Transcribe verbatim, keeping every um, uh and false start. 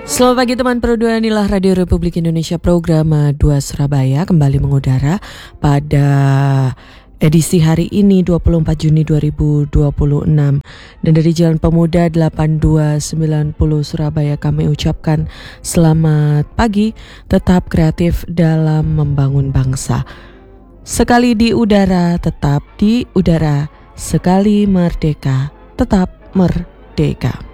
Selamat pagi teman perduaan, inilah Radio Republik Indonesia program dua Surabaya kembali mengudara pada edisi hari ini dua puluh empat Juni dua ribu dua puluh enam. Dan dari Jalan Pemuda delapan dua sembilan nol Surabaya kami ucapkan selamat pagi, tetap kreatif dalam membangun bangsa. Sekali di udara, tetap di udara. Sekali merdeka, tetap merdeka.